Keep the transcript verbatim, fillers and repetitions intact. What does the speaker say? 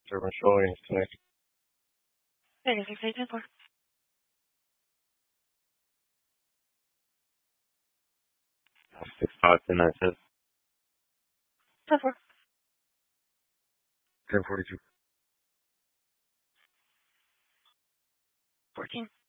German showings tonight. Anything say ten four. Six five ten nine cents. ten four. Ten forty two. fourteen.